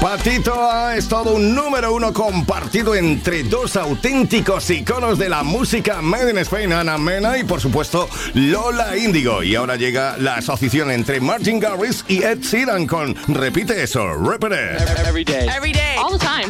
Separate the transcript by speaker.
Speaker 1: Patito es todo un número uno compartido entre dos auténticos iconos de la música Made in Spain, Ana Mena y por supuesto Lola Índigo. Y ahora llega la asociación entre Martin Garrix y Ed Sheeran con Repite eso, Repeat It.
Speaker 2: Every day.
Speaker 3: All the time.